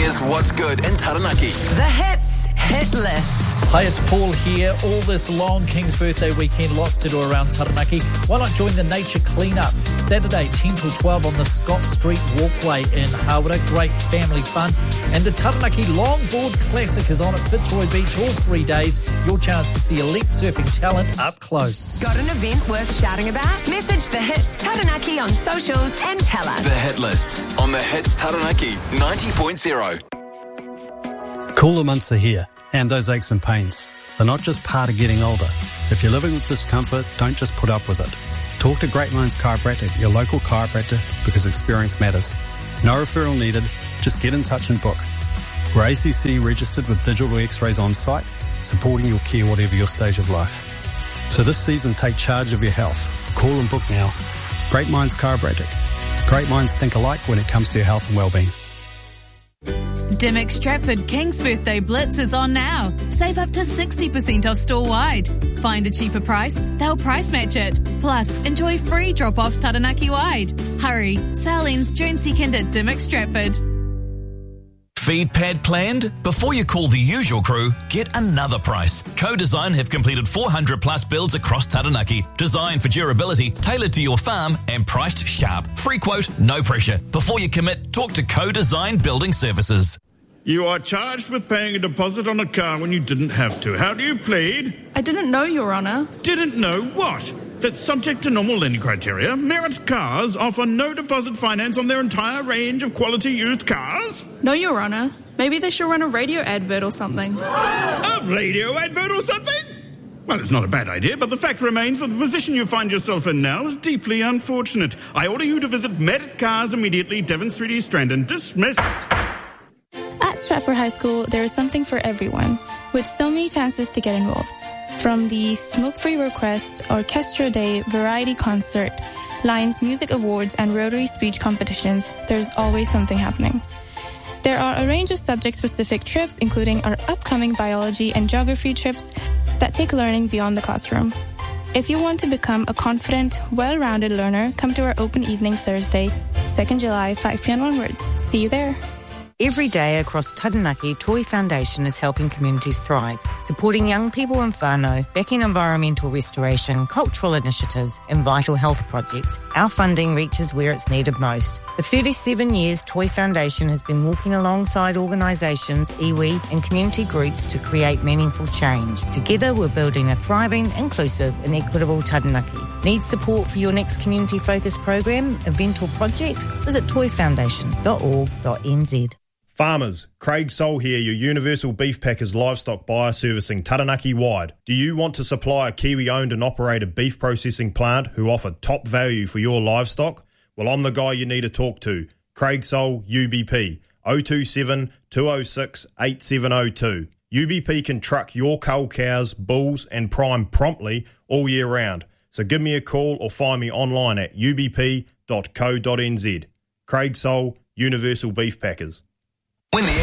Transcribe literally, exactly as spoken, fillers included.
Here's what's good in Taranaki. The Hits Hit List. Hi, it's Paul here. All this long King's birthday weekend, lots to do around Taranaki. Why not join the nature cleanup? Saturday, ten till twelve on the Scott Street Walkway in Hawera. Great family fun. And the Taranaki Longboard Classic is on at Fitzroy Beach all three days. Your chance to see elite surfing talent up close. Got an event worth shouting about? Message The Hits Taranaki on socials and tell us. The Hit List on the Hits Taranaki ninety point oh. Cooler months are here, and those aches and pains. They're not just part of getting older. If you're living with discomfort, don't just put up with it. Talk to Great Minds Chiropractic, your local chiropractor, because experience matters. No referral needed, just get in touch and book. We're A C C registered with digital x-rays on site, supporting your care whatever your stage of life. So this season, take charge of your health. Call and book now. Great Minds Chiropractic. Great minds think alike when it comes to your health and well-being. Dimmock Stratford King's Birthday Blitz is on now. Save up to sixty percent off store-wide. Find a cheaper price, they'll price match it. Plus, enjoy free drop-off Taranaki-wide. Hurry, sale ends June second at Dimmock Stratford. Feed pad planned? Before you call the usual crew, get another price. Co-Design have completed four hundred plus builds across Taranaki. Designed for durability, tailored to your farm, and priced sharp. Free quote, no pressure. Before you commit, talk to Co-Design Building Services. You are charged with paying a deposit on a car when you didn't have to. How do you plead? I didn't know, Your Honour. Didn't know what? That's subject to normal lending criteria. Merit Cars offer no deposit finance on their entire range of quality used cars. No, Your Honour. Maybe they should run a radio advert or something. A radio advert or something? Well, it's not a bad idea, but the fact remains that the position you find yourself in now is deeply unfortunate. I order you to visit Merit Cars immediately, Devon Street, East Strandon. Dismissed. At Stratford High School, there is something for everyone, with so many chances to get involved. From the Smoke-Free Request, Orchestra Day, Variety Concert, Lions Music Awards, and Rotary Speech competitions, there's always something happening. There are a range of subject-specific trips, including our upcoming biology and geography trips that take learning beyond the classroom. If you want to become a confident, well-rounded learner, come to our open evening Thursday, second of July, five p.m. onwards. See you there. Every day across Taranaki, Toi Foundation is helping communities thrive, supporting young people in whānau, backing environmental restoration, cultural initiatives and vital health projects. Our funding reaches where it's needed most. For thirty-seven years, Toi Foundation has been walking alongside organisations, iwi and community groups to create meaningful change. Together, we're building a thriving, inclusive and equitable Taranaki. Need support for your next community-focused program, event or project? Visit toi foundation dot org dot n z. Farmers, Craig Soul here, your Universal Beef Packers livestock buyer servicing Taranaki-wide. Do you want to supply a Kiwi-owned and operated beef processing plant who offer top value for your livestock? Well, I'm the guy you need to talk to. Craig Soul, U B P, oh two seven, two oh six, eight seven oh two. U B P can truck your cull cows, bulls and prime promptly all year round. So give me a call or find me online at u b p dot co dot n z. Craig Soul, Universal Beef Packers. When the